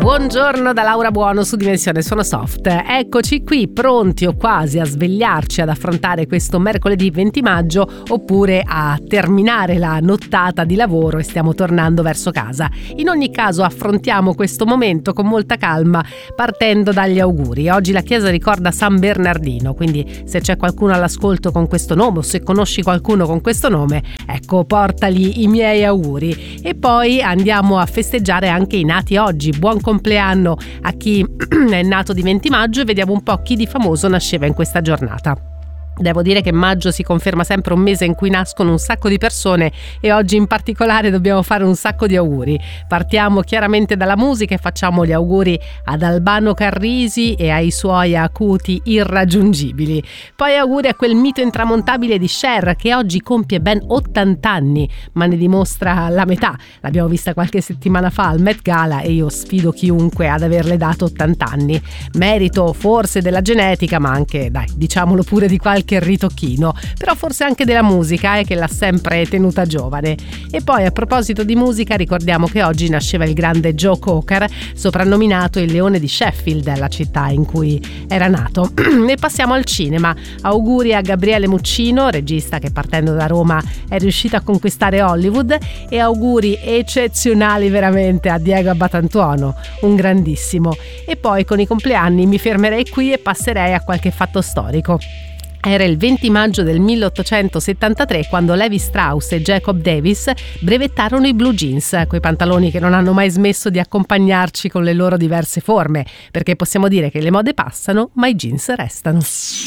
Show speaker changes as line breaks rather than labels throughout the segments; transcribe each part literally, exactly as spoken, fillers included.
Buongiorno da Laura Buono su Dimensione Suono Soft. Eccoci qui pronti o quasi a svegliarci ad affrontare questo mercoledì venti maggio oppure a terminare la nottata di lavoro e stiamo tornando verso casa. In ogni caso affrontiamo questo momento con molta calma partendo dagli auguri. Oggi la Chiesa ricorda San Bernardino, quindi se c'è qualcuno all'ascolto con questo nome o se conosci qualcuno con questo nome, ecco, portagli i miei auguri. E poi andiamo a festeggiare anche i nati oggi. Buon compleanno a chi è nato di venti maggio e vediamo un po' chi di famoso nasceva in questa giornata. Devo dire che maggio si conferma sempre un mese in cui nascono un sacco di persone e oggi in particolare dobbiamo fare un sacco di auguri. Partiamo chiaramente dalla musica e facciamo gli auguri ad Albano Carrisi e ai suoi acuti irraggiungibili. Poi auguri a quel mito intramontabile di Cher che oggi compie ben ottanta anni, ma ne dimostra la metà. L'abbiamo vista qualche settimana fa al Met Gala e io sfido chiunque ad averle dato ottanta anni. Merito forse della genetica, ma anche, dai, diciamolo pure, di qualche che ritocchino, però forse anche della musica eh, che l'ha sempre tenuta giovane. E poi a proposito di musica ricordiamo che oggi nasceva il grande Joe Cocker, soprannominato il leone di Sheffield, la città in cui era nato. E passiamo al cinema. Auguri a Gabriele Muccino, regista che partendo da Roma è riuscito a conquistare Hollywood, e auguri eccezionali veramente a Diego Abbatantuono, un grandissimo. E poi con i compleanni mi fermerei qui e passerei a qualche fatto storico. Era il venti maggio del milleottocentosettantatré quando Levi Strauss e Jacob Davis brevettarono i blue jeans, quei pantaloni che non hanno mai smesso di accompagnarci con le loro diverse forme, perché possiamo dire che le mode passano, ma i jeans restano.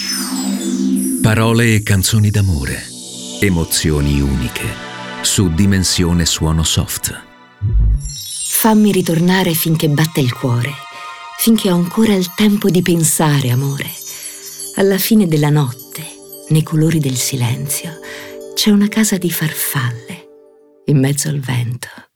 Parole e canzoni d'amore, emozioni uniche, su Dimensione Suono Soft.
Fammi ritornare finché batte il cuore, finché ho ancora il tempo di pensare, amore. Alla fine della notte, nei colori del silenzio, c'è una casa di farfalle in mezzo al vento.